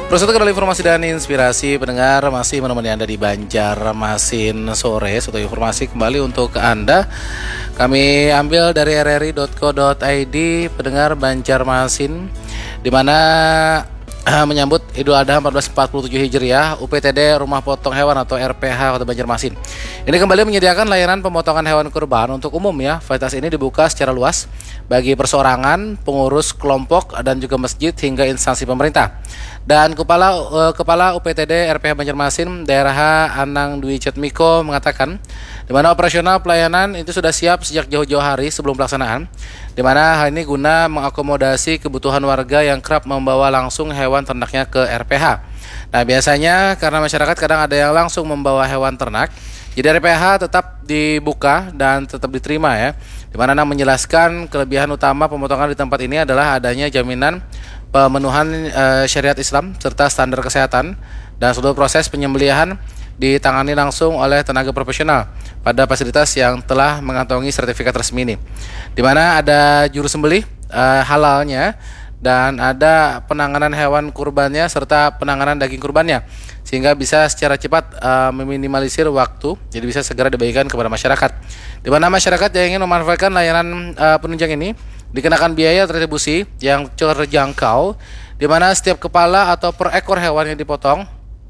Bersatu kembali informasi dan inspirasi pendengar masih menemani Anda di Banjarmasin sore. Suatu informasi kembali untuk Anda kami ambil dari rri.co.id pendengar Banjarmasin, di mana menyambut Idul Adha 1447 Hijriah, UPTD Rumah Potong Hewan atau RPH Kota Banjarmasin ini kembali menyediakan layanan pemotongan hewan kurban untuk umum ya. Fasilitas ini dibuka secara luas bagi perseorangan, pengurus kelompok dan juga masjid hingga instansi pemerintah. Dan Kepala UPTD RPH Banjarmasin Daerah H Anang Dwi Cetmiko mengatakan di mana operasional pelayanan itu sudah siap sejak jauh-jauh hari sebelum pelaksanaan, di mana hal ini guna mengakomodasi kebutuhan warga yang kerap membawa langsung hewan ternaknya ke RPH. Nah, biasanya karena masyarakat kadang ada yang langsung membawa hewan ternak, jadi RPH tetap dibuka dan tetap diterima ya. Di mana Anang menjelaskan kelebihan utama pemotongan di tempat ini adalah adanya jaminan pemenuhan syariat Islam serta standar kesehatan, dan seluruh proses penyembelihan ditangani langsung oleh tenaga profesional pada fasilitas yang telah mengantongi sertifikat resmi ini, di mana ada juru sembelih halalnya dan ada penanganan hewan kurbannya serta penanganan daging kurbannya, sehingga bisa secara cepat meminimalisir waktu, jadi bisa segera dibagikan kepada masyarakat. Di mana masyarakat yang ingin memanfaatkan layanan penunjang ini dikenakan biaya retribusi yang terjangkau, di mana setiap kepala atau per ekor hewan yang dipotong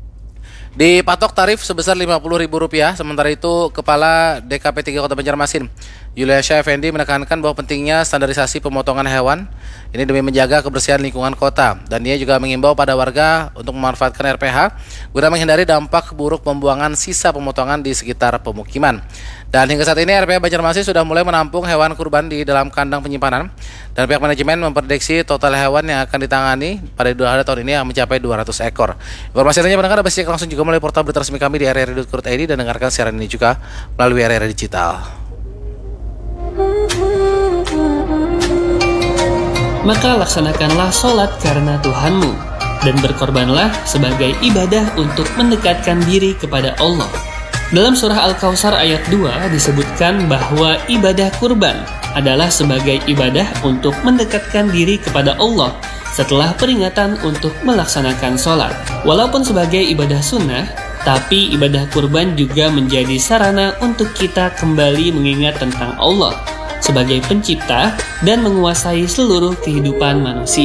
dipatok tarif sebesar Rp50.000. Sementara itu Kepala DKP 3 Kota Banjarmasin Yuliansyah Effendi menekankan bahwa pentingnya standarisasi pemotongan hewan ini demi menjaga kebersihan lingkungan kota, dan dia juga mengimbau pada warga untuk memanfaatkan RPH guna menghindari dampak buruk pembuangan sisa pemotongan di sekitar pemukiman. Dan hingga saat ini RPH Banjarmasin sudah mulai menampung hewan kurban di dalam kandang penyimpanan, dan pihak manajemen memprediksi total hewan yang akan ditangani pada Idul Adha tahun ini yang mencapai 200 ekor. Informasi lainnya pendengar dapat disimak langsung juga melalui portal berita resmi kami di rri.co.id, dan dengarkan siaran ini juga melalui RRI Digital. Maka laksanakanlah sholat karena Tuhanmu, dan berkorbanlah sebagai ibadah untuk mendekatkan diri kepada Allah. Dalam surah Al-Kautsar ayat 2 disebutkan bahwa ibadah kurban adalah sebagai ibadah untuk mendekatkan diri kepada Allah setelah peringatan untuk melaksanakan sholat. Walaupun sebagai ibadah sunnah, tapi ibadah kurban juga menjadi sarana untuk kita kembali mengingat tentang Allah sebagai pencipta dan menguasai seluruh kehidupan manusia.